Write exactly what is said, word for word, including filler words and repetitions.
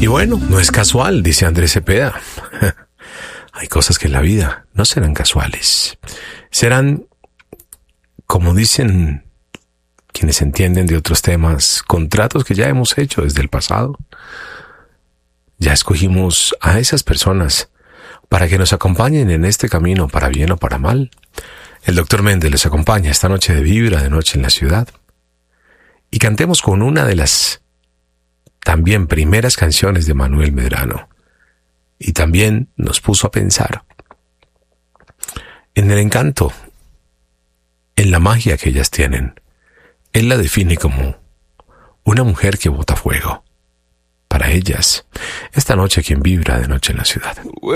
Y bueno, no es casual, dice Andrés Cepeda. Hay cosas que en la vida no serán casuales. Serán, como dicen quienes entienden de otros temas, contratos que ya hemos hecho desde el pasado. Ya escogimos a esas personas para que nos acompañen en este camino, para bien o para mal. El doctor Méndez les acompaña esta noche de Vibra de Noche en la Ciudad. Y cantemos con una de las también primeras canciones de Manuel Medrano. Y también nos puso a pensar en el encanto, en la magia que ellas tienen. Él la define como una mujer que bota fuego. Para ellas, esta noche quien Vibra de Noche en la Ciudad.